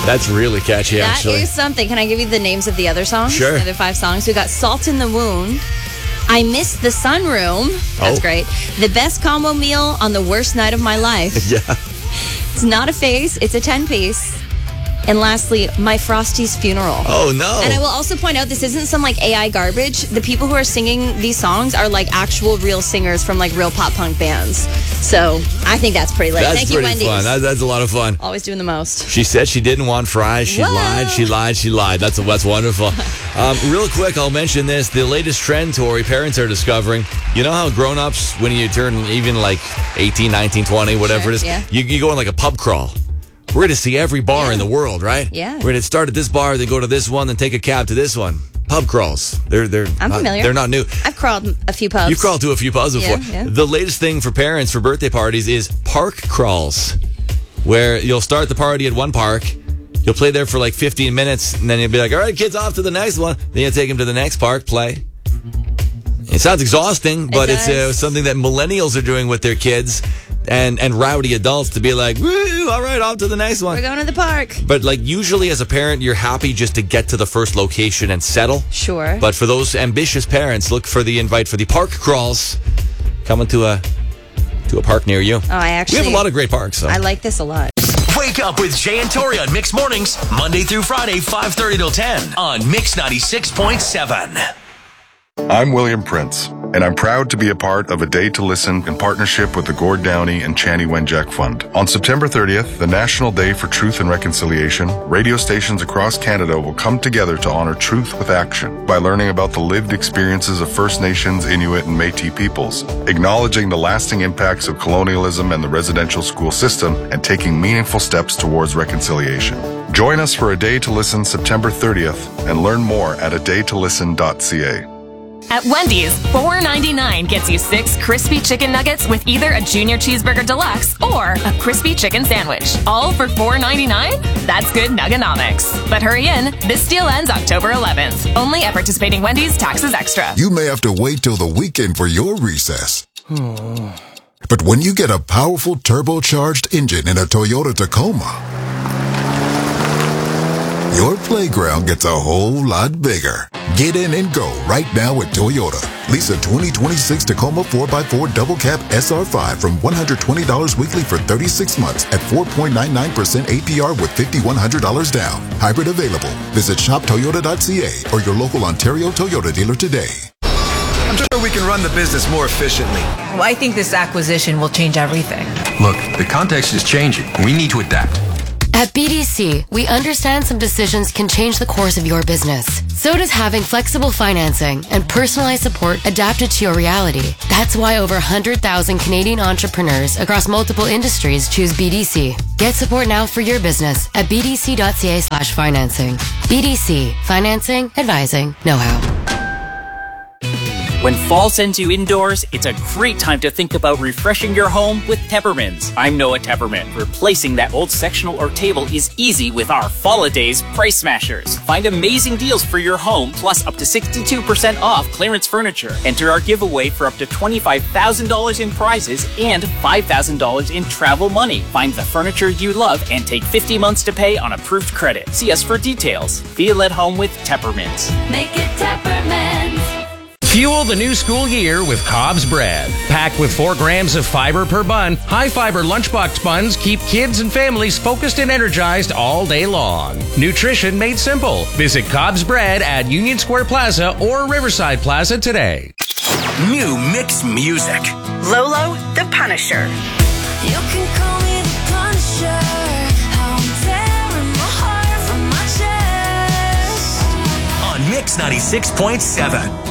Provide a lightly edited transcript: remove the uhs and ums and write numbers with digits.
That's really catchy, actually. That is something. Can I give you the names of the other songs? Sure. The other 5 songs. We got Salt in the Wound. I Miss the Sunroom. That's great. The Best Combo Meal on the Worst Night of My Life. Yeah. It's Not a Face. It's a 10-piece. And lastly, My Frosty's Funeral. Oh, no. And I will also point out, this isn't some like AI garbage. The people who are singing these songs are like actual real singers from like real pop punk bands. So I think that's pretty lit. That's Thank you, pretty Wendy's. fun. That's a lot of fun. Always doing the most. She said she didn't want fries. She lied. That's wonderful. Real quick, I'll mention this. The latest trend, Tori, parents are discovering. You know how grown-ups, when you turn even like 18, 19, 20, whatever it is, you go on like a pub crawl. We're going to see every bar in the world, right? Yeah. We're going to start at this bar, then go to this one, then take a cab to this one. Pub crawls. I'm familiar. They're not new. I've crawled a few pubs. You've crawled to a few pubs before. Yeah. The latest thing for parents for birthday parties is park crawls, where you'll start the party at one park, you'll play there for like 15 minutes, and then you'll be like, all right, kids, off to the next one. Then you'll take them to the next park, play. It sounds exhausting, but it's something that millennials are doing with their kids and rowdy adults to be like, woo, all right, off to the next one. We're going to the park. But like usually as a parent, you're happy just to get to the first location and settle. Sure. But for those ambitious parents, look for the invite for the park crawls coming to a park near you. Oh, we have a lot of great parks. So. I like this a lot. Wake up with Jay and Tori on Mix Mornings, Monday through Friday, 5:30 till 10 on Mix 96.7. I'm William Prince, and I'm proud to be a part of A Day to Listen in partnership with the Gord Downey and Chani Wenjack Fund. On September 30th, the National Day for Truth and Reconciliation, radio stations across Canada will come together to honor truth with action by learning about the lived experiences of First Nations, Inuit, and Métis peoples, acknowledging the lasting impacts of colonialism and the residential school system, and taking meaningful steps towards reconciliation. Join us for A Day to Listen September 30th and learn more at adaytolisten.ca. At Wendy's, $4.99 gets you 6 crispy chicken nuggets with either a Junior Cheeseburger Deluxe or a crispy chicken sandwich. All for $4.99? That's good nuggenomics. But hurry in, this deal ends October 11th. Only at participating Wendy's, taxes extra. You may have to wait till the weekend for your recess. But when you get a powerful turbocharged engine in a Toyota Tacoma, your playground gets a whole lot bigger. Get in and go right now at Toyota. Lease a 2026 Tacoma 4x4 Double Cab SR5 from $120 weekly for 36 months at 4.99% APR with $5,100 down. Hybrid available. Visit shoptoyota.ca or your local Ontario Toyota dealer today. I'm sure we can run the business more efficiently. Well, I think this acquisition will change everything. Look, the context is changing. We need to adapt. At BDC, we understand some decisions can change the course of your business. So does having flexible financing and personalized support adapted to your reality. That's why over 100,000 Canadian entrepreneurs across multiple industries choose BDC. Get support now for your business at bdc.ca/financing. BDC, financing, advising, know-how. When fall sends you indoors, it's a great time to think about refreshing your home with Teppermints. I'm Noah Teppermint. Replacing that old sectional or table is easy with our Fall-A-Days Price Smashers. Find amazing deals for your home, plus up to 62% off clearance furniture. Enter our giveaway for up to $25,000 in prizes and $5,000 in travel money. Find the furniture you love and take 50 months to pay on approved credit. See us for details. Feel at home with Teppermints. Make it Teppermints. Fuel the new school year with Cobb's Bread. Packed with 4 grams of fiber per bun, high-fiber lunchbox buns keep kids and families focused and energized all day long. Nutrition made simple. Visit Cobb's Bread at Union Square Plaza or Riverside Plaza today. New Mix music. Lolo the Punisher. You can call me the Punisher. How I'm tearing my heart from my chest. On Mix 96.7.